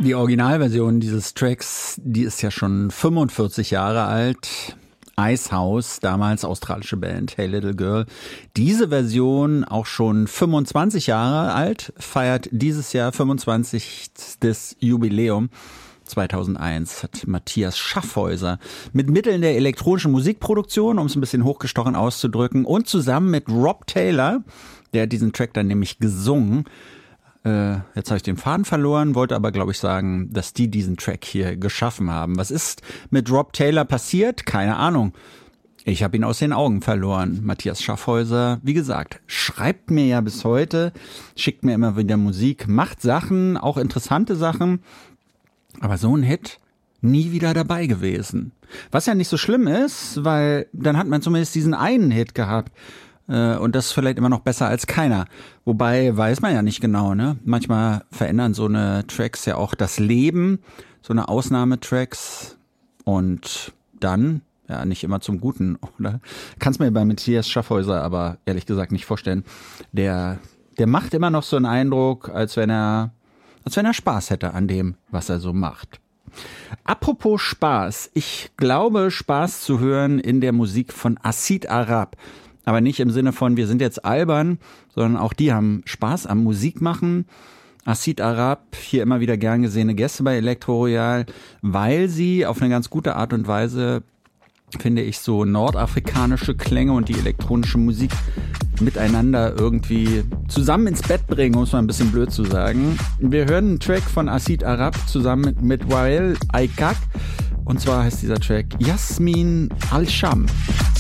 Die Originalversion dieses Tracks, die ist ja schon 45 Jahre alt. Icehouse, damals australische Band, Hey Little Girl. Diese Version, auch schon 25 Jahre alt, feiert dieses Jahr 25. Jubiläum. 2001 hat Matthias Schaffhäuser mit Mitteln der elektronischen Musikproduktion, um es ein bisschen hochgestochen auszudrücken, und zusammen mit Rob Taylor, der hat diesen Track dann nämlich gesungen. Jetzt habe ich den Faden verloren, wollte aber, glaube ich, sagen, dass die diesen Track hier geschaffen haben. Was ist mit Rob Taylor passiert? Keine Ahnung. Ich habe ihn aus den Augen verloren. Matthias Schaffhäuser, wie gesagt, schreibt mir ja bis heute, schickt mir immer wieder Musik, macht Sachen, auch interessante Sachen. Aber so ein Hit, nie wieder dabei gewesen. Was ja nicht so schlimm ist, weil dann hat man zumindest diesen einen Hit gehabt. Und das ist vielleicht immer noch besser als keiner. Wobei weiß man ja nicht genau, ne? Manchmal verändern so eine Tracks ja auch das Leben, so eine Ausnahmetracks. Und dann, ja, nicht immer zum Guten, oder? Kann's mir bei Matthias Schaffhäuser aber ehrlich gesagt nicht vorstellen. Der macht immer noch so einen Eindruck, als wenn er Spaß hätte an dem, was er so macht. Apropos Spaß. Ich glaube, Spaß zu hören in der Musik von Acid Arab. Aber nicht im Sinne von, wir sind jetzt albern, sondern auch die haben Spaß am Musikmachen. Acid Arab, hier immer wieder gern gesehene Gäste bei Elektro Royal, weil sie auf eine ganz gute Art und Weise, finde ich, so nordafrikanische Klänge und die elektronische Musik miteinander irgendwie zusammen ins Bett bringen, um es mal ein bisschen blöd zu sagen. Wir hören einen Track von Acid Arab zusammen mit Wael Aykak. Und zwar heißt dieser Track Yasmin Al-Sham.